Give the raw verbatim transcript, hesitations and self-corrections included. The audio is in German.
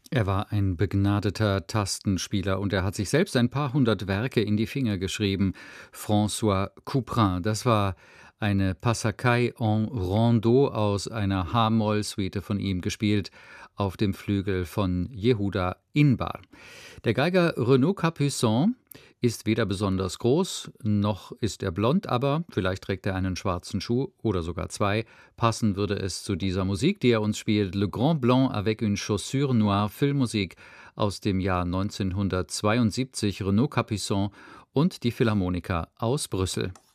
Er war ein begnadeter Tastenspieler und er hat sich selbst ein paar hundert Werke in die Finger geschrieben. François Couperin, das war eine Passacaille en Rondeau aus einer H-Moll-Suite von ihm, gespielt auf dem Flügel von Yehuda Inbar. Der Geiger Renaud Capuçon ist weder besonders groß, noch ist er blond, aber vielleicht trägt er einen schwarzen Schuh oder sogar zwei. Passen würde es zu dieser Musik, die er uns spielt: Le Grand Blanc avec une chaussure noire, Filmmusik aus dem Jahr neunzehnhundertzweiundsiebzig, Renaud Capuçon und die Philharmoniker aus Brüssel.